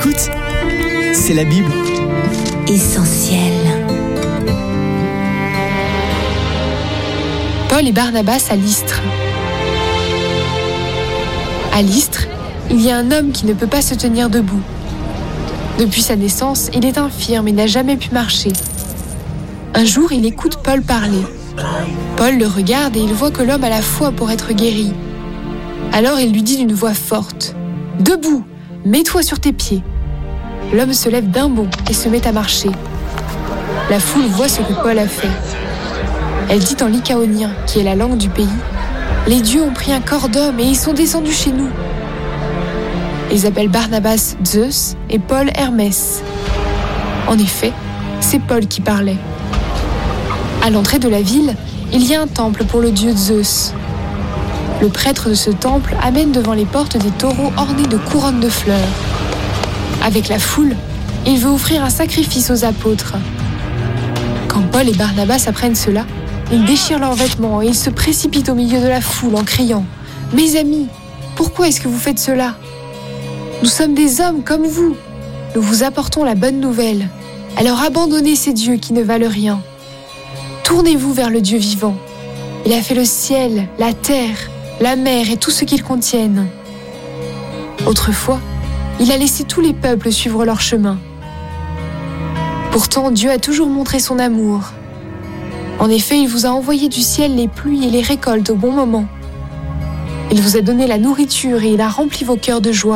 Écoute, c'est la Bible. Essentiel. Paul et Barnabas à Lystre. À Lystre, il y a un homme qui ne peut pas se tenir debout. Depuis sa naissance, il est infirme et n'a jamais pu marcher. Un jour, il écoute Paul parler. Paul le regarde et il voit que l'homme a la foi pour être guéri. Alors il lui dit d'une voix forte : « Debout, mets-toi sur tes pieds !» L'homme se lève d'un bond et se met à marcher. La foule voit ce que Paul a fait. Elle dit en lycaonien, qui est la langue du pays : « Les dieux ont pris un corps d'homme et ils sont descendus chez nous. » Ils appellent Barnabas Zeus et Paul Hermès. En effet, c'est Paul qui parlait. À l'entrée de la ville, il y a un temple pour le dieu Zeus. Le prêtre de ce temple amène devant les portes des taureaux ornés de couronnes de fleurs. Avec la foule, il veut offrir un sacrifice aux apôtres. Quand Paul et Barnabas apprennent cela, ils déchirent leurs vêtements et ils se précipitent au milieu de la foule en criant : « Mes amis, pourquoi est-ce que vous faites cela ? Nous sommes des hommes comme vous. Nous vous apportons la bonne nouvelle. Alors abandonnez ces dieux qui ne valent rien. Tournez-vous vers le Dieu vivant. Il a fait le ciel, la terre, la mer et tout ce qu'ils contiennent. Autrefois, il a laissé tous les peuples suivre leur chemin. Pourtant, Dieu a toujours montré son amour. En effet, il vous a envoyé du ciel les pluies et les récoltes au bon moment. Il vous a donné la nourriture et il a rempli vos cœurs de joie.